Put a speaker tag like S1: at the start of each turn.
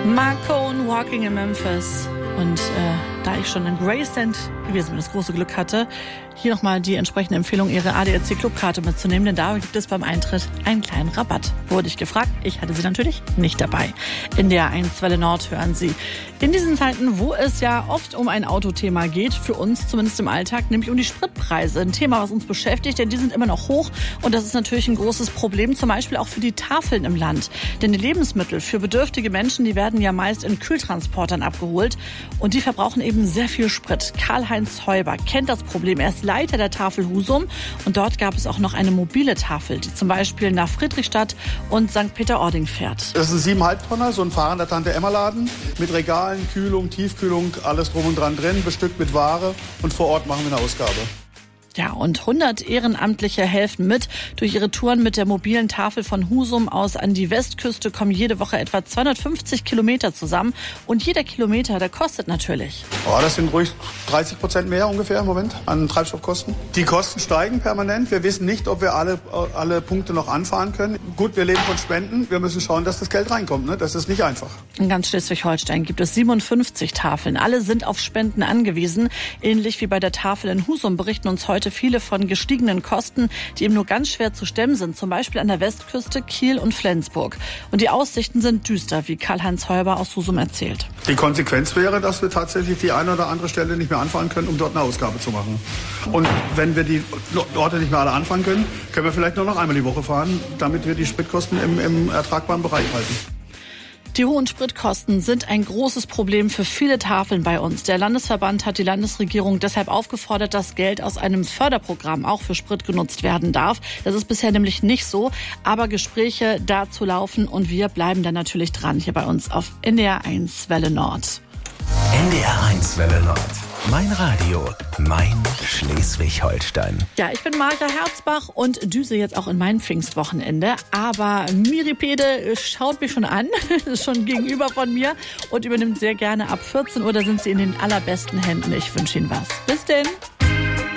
S1: Mark Cohn, Walking in Memphis. Und da ich schon in Graceland gewesen bin, das große Glück hatte, hier nochmal die entsprechende Empfehlung, Ihre ADAC-Clubkarte mitzunehmen, denn da gibt es beim Eintritt einen kleinen Rabatt. Wurde ich gefragt, ich hatte sie natürlich nicht dabei. In der 1 Welle Nord hören Sie. In diesen Zeiten, wo es ja oft um ein Autothema geht, für uns zumindest im Alltag, nämlich um die Spritpreise. Ein Thema, was uns beschäftigt, denn die sind immer noch hoch und das ist natürlich ein großes Problem, zum Beispiel auch für die Tafeln im Land. Denn die Lebensmittel für bedürftige Menschen, die werden ja meist in Kühltransportern abgeholt und die verbrauchen eben sehr viel Sprit. Karl-Heinz Heuber kennt das Problem. Er ist Leiter der Tafel Husum und dort gab es auch noch eine mobile Tafel, die zum Beispiel nach Friedrichstadt und St. Peter-Ording fährt.
S2: Das ist ein 7,5 Tonner, so ein fahrender Tante-Emma-Laden mit Regalen, Kühlung, Tiefkühlung, alles drum und dran drin, bestückt mit Ware und vor Ort machen wir eine Ausgabe.
S1: Ja, und 100 Ehrenamtliche helfen mit. Durch ihre Touren mit der mobilen Tafel von Husum aus an die Westküste kommen jede Woche etwa 250 Kilometer zusammen. Und jeder Kilometer, der kostet natürlich.
S2: Oh, das sind ruhig 30% mehr ungefähr im Moment an Treibstoffkosten. Die Kosten steigen permanent. Wir wissen nicht, ob wir alle Punkte noch anfahren können. Gut, wir leben von Spenden. Wir müssen schauen, dass das Geld reinkommt. Ne? Das ist nicht einfach.
S1: In ganz Schleswig-Holstein gibt es 57 Tafeln. Alle sind auf Spenden angewiesen. Ähnlich wie bei der Tafel in Husum berichten uns heute viele von gestiegenen Kosten, die eben nur ganz schwer zu stemmen sind, zum Beispiel an der Westküste, Kiel und Flensburg. Und die Aussichten sind düster, wie Karl-Heinz Heuber aus Husum erzählt.
S2: Die Konsequenz wäre, dass wir tatsächlich die eine oder andere Stelle nicht mehr anfahren können, um dort eine Ausgabe zu machen. Und wenn wir die Orte nicht mehr alle anfahren können, können wir vielleicht nur noch einmal die Woche fahren, damit wir die Spritkosten im ertragbaren Bereich halten.
S1: Die hohen Spritkosten sind ein großes Problem für viele Tafeln bei uns. Der Landesverband hat die Landesregierung deshalb aufgefordert, dass Geld aus einem Förderprogramm auch für Sprit genutzt werden darf. Das ist bisher nämlich nicht so, aber Gespräche dazu laufen und wir bleiben dann natürlich dran hier bei uns auf NDR 1 Welle Nord.
S3: NDR 1 Welle Nord. Mein Radio, mein Schleswig-Holstein.
S1: Ja, ich bin Marja Herzbach und düse jetzt auch in mein Pfingstwochenende. Aber Miripede schaut mich schon an, ist schon gegenüber von mir und übernimmt sehr gerne ab 14 Uhr. Da sind sie in den allerbesten Händen. Ich wünsche Ihnen was. Bis denn.